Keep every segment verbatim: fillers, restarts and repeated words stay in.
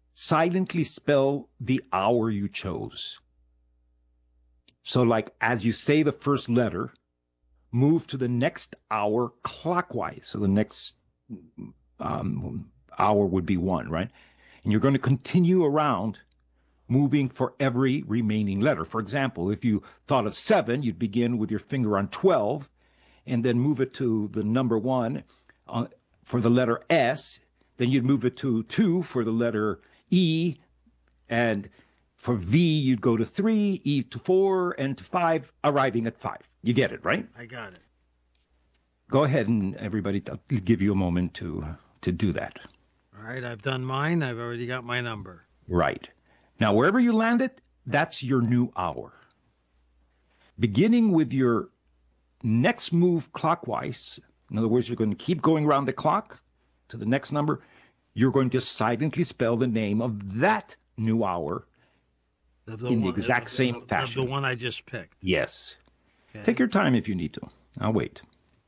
silently spell the hour you chose. So, like, as you say the first letter, move to the next hour clockwise. So the next um, hour would be one, right? And you're going to continue around moving for every remaining letter. For example, if you thought of seven, you'd begin with your finger on twelve and then move it to the number one uh, for the letter S. Then you'd move it to two for the letter E. And for V, you'd go to three, E to four, and to five, arriving at five. You get it, right? I got it. Go ahead and everybody, I'll give you a moment to to do that. All right, I've done mine. I've already got my number. Right. Now, wherever you land it, that's your new hour. Beginning with your next move clockwise, in other words, you're going to keep going around the clock to the next number, you're going to silently spell the name of that new hour Of the in the one- exact of- same of- fashion. Of the one I just picked. Yes. Okay. Take your time if you need to. I'll wait.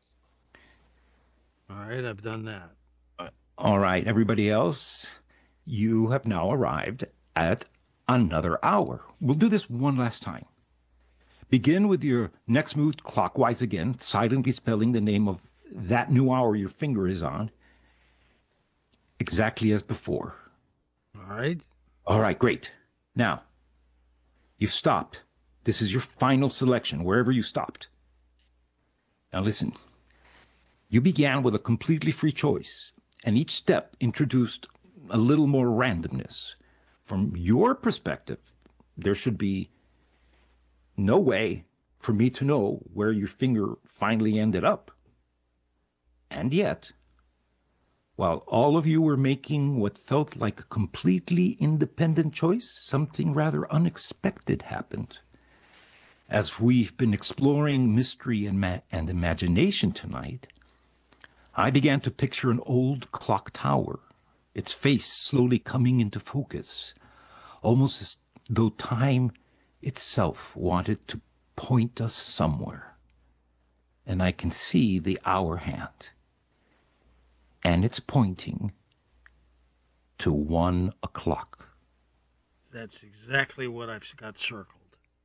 All right, I've done that. All right, everybody else, you have now arrived at another hour. We'll do this one last time. Begin with your next move clockwise again, silently spelling the name of that new hour your finger is on, exactly as before. All right. All right, great. Now, you've stopped. This is your final selection, wherever you stopped. Now listen, you began with a completely free choice, and each step introduced a little more randomness. From your perspective, there should be no way for me to know where your finger finally ended up. And yet, while all of you were making what felt like a completely independent choice, something rather unexpected happened. As we've been exploring mystery and, ma- and imagination tonight, I began to picture an old clock tower, its face slowly coming into focus, almost as though time itself wanted to point us somewhere. And I can see the hour hand, and it's pointing to one o'clock. That's exactly what I've got circled.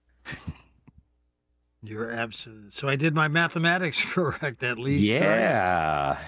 You're absolute. So I did my mathematics correct, at least. Right? Yeah.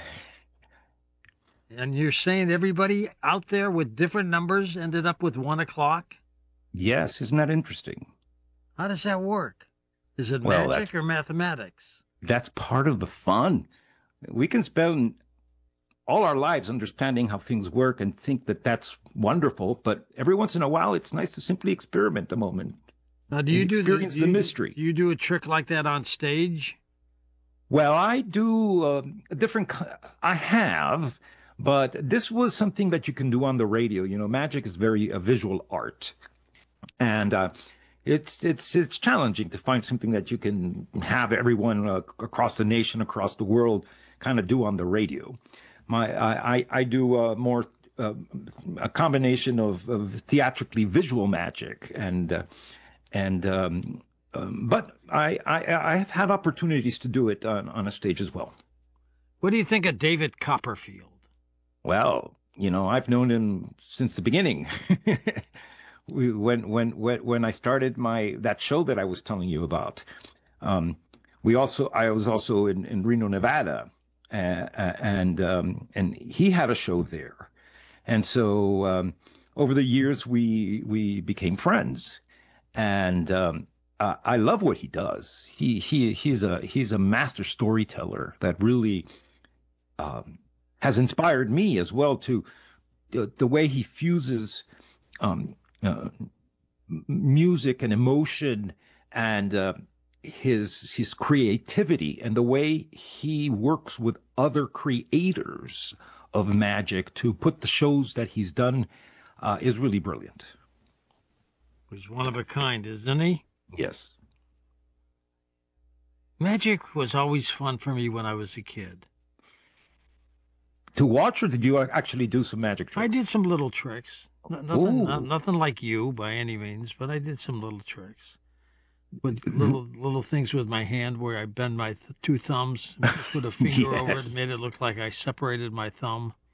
And you're saying everybody out there with different numbers ended up with one o'clock? Yes, isn't that interesting? How does that work? Is it Well, magic that's- or mathematics? That's part of the fun. We can spend all our lives understanding how things work and think that that's wonderful, but every once in a while, it's nice to simply experiment a moment. Now, do you and do experience do the you- mystery. Do you do a trick like that on stage? Well, I do uh, a different. ki- I have, but this was something that you can do on the radio. You know, magic is very a visual art, and uh, it's it's it's challenging to find something that you can have everyone uh, across the nation, across the world, kind of do on the radio. My I I, I do uh, more. Uh, a combination of, of theatrically visual magic and uh, and um, um, but I, I I have had opportunities to do it on, on a stage as well. What do you think of David Copperfield? Well, you know, I've known him since the beginning. we, when when when when I started my that show that I was telling you about, um, we also I was also in, in Reno, Nevada, uh, and um, and he had a show there, and so um, over the years we we became friends. And um, uh, I love what he does. He he he's a he's a master storyteller that really um, has inspired me as well to the, the way he fuses um, uh, music and emotion and uh, his his creativity and the way he works with other creators of magic to put the shows that he's done uh, is really brilliant. He's one of a kind, isn't he? Yes. Magic was always fun for me when I was a kid. To watch, or did you actually do some magic tricks? I did some little tricks. No- nothing, Ooh. no- nothing like you by any means, but I did some little tricks. With little little things with my hand where I bend my th- two thumbs, and just put a finger over it, Yes. and made it look like I separated my thumb.